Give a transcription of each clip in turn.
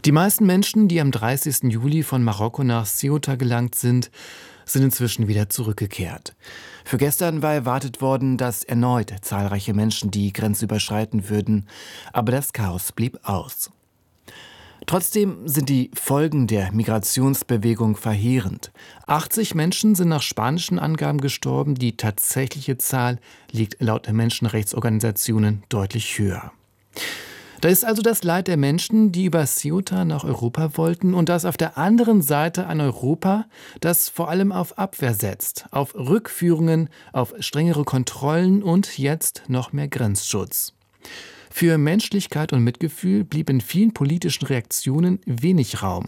Die meisten Menschen, die am 30. Juli von Marokko nach Ceuta gelangt sind inzwischen wieder zurückgekehrt. Für gestern war erwartet worden, dass erneut zahlreiche Menschen die Grenze überschreiten würden, aber das Chaos blieb aus. Trotzdem sind die Folgen der Migrationsbewegung verheerend. 80 Menschen sind nach spanischen Angaben gestorben, die tatsächliche Zahl liegt laut Menschenrechtsorganisationen deutlich höher. Da ist also das Leid der Menschen, die über Ceuta nach Europa wollten, und das auf der anderen Seite ein Europa, das vor allem auf Abwehr setzt, auf Rückführungen, auf strengere Kontrollen und jetzt noch mehr Grenzschutz. Für Menschlichkeit und Mitgefühl blieb in vielen politischen Reaktionen wenig Raum.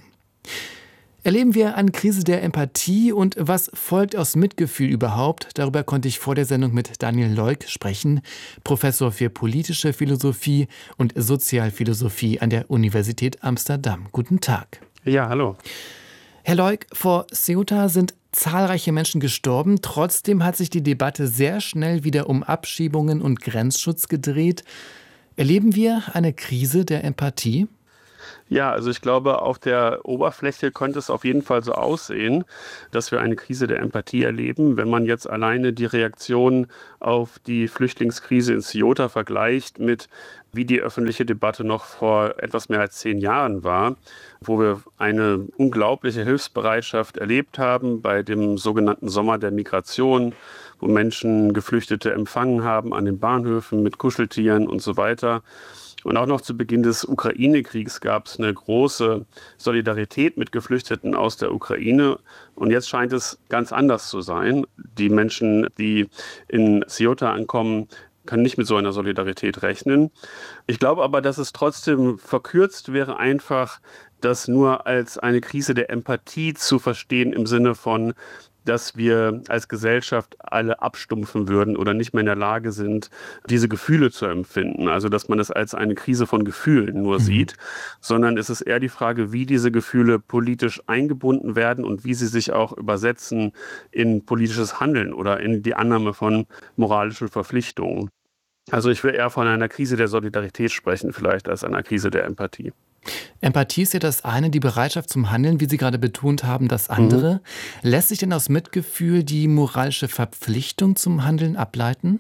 Erleben wir eine Krise der Empathie und was folgt aus Mitgefühl überhaupt? Darüber konnte ich vor der Sendung mit Daniel Leuk sprechen, Professor für politische Philosophie und Sozialphilosophie an der Universität Amsterdam. Guten Tag. Ja, hallo. Herr Leuk, vor Ceuta sind zahlreiche Menschen gestorben. Trotzdem hat sich die Debatte sehr schnell wieder um Abschiebungen und Grenzschutz gedreht. Erleben wir eine Krise der Empathie? Ja, also ich glaube, auf der Oberfläche könnte es auf jeden Fall so aussehen, dass wir eine Krise der Empathie erleben. Wenn man jetzt alleine die Reaktion auf die Flüchtlingskrise in Ceuta vergleicht mit, wie die öffentliche Debatte noch vor etwas mehr als 10 Jahren war, wo wir eine unglaubliche Hilfsbereitschaft erlebt haben bei dem sogenannten Sommer der Migration, wo Menschen Geflüchtete empfangen haben an den Bahnhöfen mit Kuscheltieren und so weiter. Und auch noch zu Beginn des Ukraine-Kriegs gab es eine große Solidarität mit Geflüchteten aus der Ukraine. Und jetzt scheint es ganz anders zu sein. Die Menschen, die in Ceuta ankommen, können nicht mit so einer Solidarität rechnen. Ich glaube aber, dass es trotzdem verkürzt wäre, einfach das nur als eine Krise der Empathie zu verstehen im Sinne von, dass wir als Gesellschaft alle abstumpfen würden oder nicht mehr in der Lage sind, diese Gefühle zu empfinden. Also dass man es als eine Krise von Gefühlen nur sieht, sondern es ist eher die Frage, wie diese Gefühle politisch eingebunden werden und wie sie sich auch übersetzen in politisches Handeln oder in die Annahme von moralischen Verpflichtungen. Also ich will eher von einer Krise der Solidarität sprechen, vielleicht als einer Krise der Empathie. Empathie ist ja das eine, die Bereitschaft zum Handeln, wie Sie gerade betont haben, das andere. Lässt sich denn aus Mitgefühl die moralische Verpflichtung zum Handeln ableiten?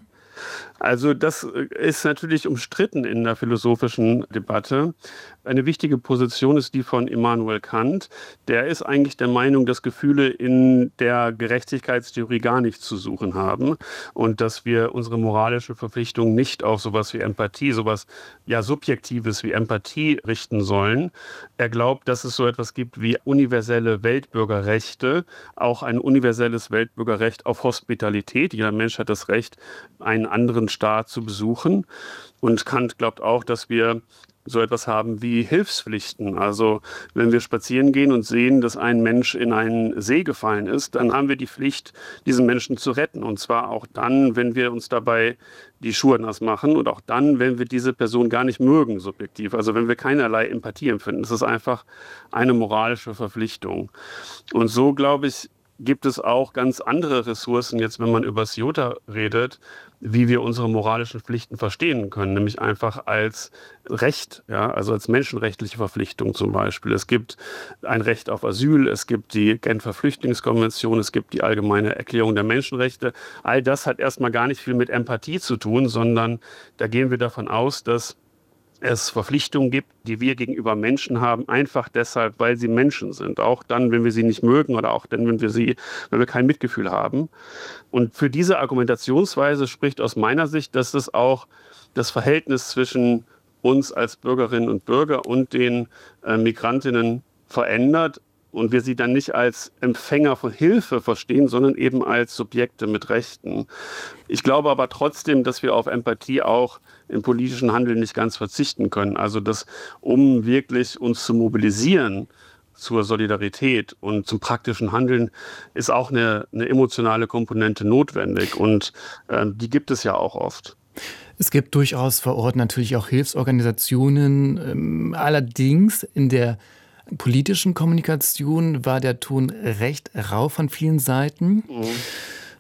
Also das ist natürlich umstritten in der philosophischen Debatte. Eine wichtige Position ist die von Immanuel Kant. Der ist eigentlich der Meinung, dass Gefühle in der Gerechtigkeitstheorie gar nichts zu suchen haben und dass wir unsere moralische Verpflichtung nicht auf sowas wie Empathie, sowas ja Subjektives wie Empathie richten sollen. Er glaubt, dass es so etwas gibt wie universelle Weltbürgerrechte, auch ein universelles Weltbürgerrecht auf Hospitalität. Jeder Mensch hat das Recht, einen anderen Staat zu besuchen. Und Kant glaubt auch, dass wir so etwas haben wie Hilfspflichten. Also wenn wir spazieren gehen und sehen, dass ein Mensch in einen See gefallen ist, dann haben wir die Pflicht, diesen Menschen zu retten. Und zwar auch dann, wenn wir uns dabei die Schuhe nass machen und auch dann, wenn wir diese Person gar nicht mögen, subjektiv. Also wenn wir keinerlei Empathie empfinden. Das ist einfach eine moralische Verpflichtung. Und so, glaube ich, gibt es auch ganz andere Ressourcen, jetzt wenn man über Ceuta redet, wie wir unsere moralischen Pflichten verstehen können, nämlich einfach als Recht, ja, also als menschenrechtliche Verpflichtung zum Beispiel. Es gibt ein Recht auf Asyl, es gibt die Genfer Flüchtlingskonvention, es gibt die Allgemeine Erklärung der Menschenrechte. All das hat erstmal gar nicht viel mit Empathie zu tun, sondern da gehen wir davon aus, dass es Verpflichtungen gibt, die wir gegenüber Menschen haben, einfach deshalb, weil sie Menschen sind. Auch dann, wenn wir sie nicht mögen oder auch dann, wenn wir kein Mitgefühl haben. Und für diese Argumentationsweise spricht aus meiner Sicht, dass es auch das Verhältnis zwischen uns als Bürgerinnen und Bürger und den Migrantinnen verändert. Und wir sie dann nicht als Empfänger von Hilfe verstehen, sondern eben als Subjekte mit Rechten. Ich glaube aber trotzdem, dass wir auf Empathie auch im politischen Handeln nicht ganz verzichten können. Also dass, um wirklich uns zu mobilisieren zur Solidarität und zum praktischen Handeln, ist auch eine emotionale Komponente notwendig. Und die gibt es ja auch oft. Es gibt durchaus vor Ort natürlich auch Hilfsorganisationen. Allerdings in der politischen Kommunikation war der Ton recht rau von vielen Seiten.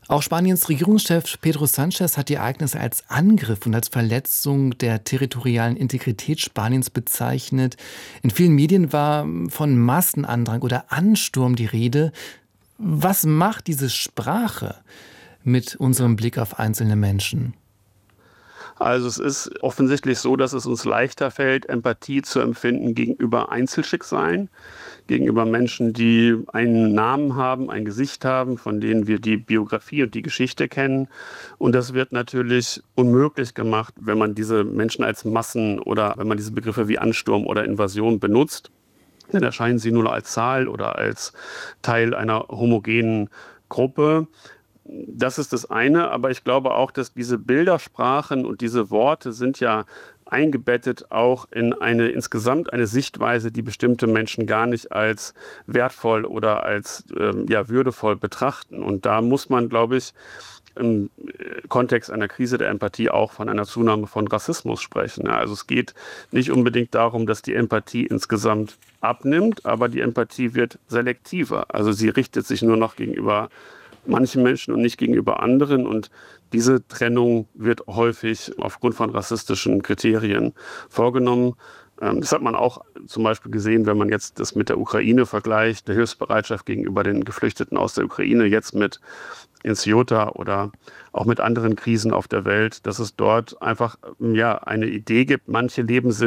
Auch Spaniens Regierungschef Pedro Sánchez hat die Ereignisse als Angriff und als Verletzung der territorialen Integrität Spaniens bezeichnet. In vielen Medien war von Massenandrang oder Ansturm die Rede. Was macht diese Sprache mit unserem Blick auf einzelne Menschen? Also es ist offensichtlich so, dass es uns leichter fällt, Empathie zu empfinden gegenüber Einzelschicksalen, gegenüber Menschen, die einen Namen haben, ein Gesicht haben, von denen wir die Biografie und die Geschichte kennen. Und das wird natürlich unmöglich gemacht, wenn man diese Menschen als Massen oder wenn man diese Begriffe wie Ansturm oder Invasion benutzt. Dann erscheinen sie nur als Zahl oder als Teil einer homogenen Gruppe. Das ist das eine, aber ich glaube auch, dass diese Bildersprachen und diese Worte sind ja eingebettet auch in insgesamt eine Sichtweise, die bestimmte Menschen gar nicht als wertvoll oder als würdevoll betrachten. Und da muss man, glaube ich, im Kontext einer Krise der Empathie auch von einer Zunahme von Rassismus sprechen. Ja, also es geht nicht unbedingt darum, dass die Empathie insgesamt abnimmt, aber die Empathie wird selektiver. Also sie richtet sich nur noch gegenüber manchen Menschen und nicht gegenüber anderen. Und diese Trennung wird häufig aufgrund von rassistischen Kriterien vorgenommen. Das hat man auch zum Beispiel gesehen, wenn man jetzt das mit der Ukraine vergleicht, der Hilfsbereitschaft gegenüber den Geflüchteten aus der Ukraine, jetzt mit in Ceuta oder auch mit anderen Krisen auf der Welt, dass es dort einfach eine Idee gibt, manche leben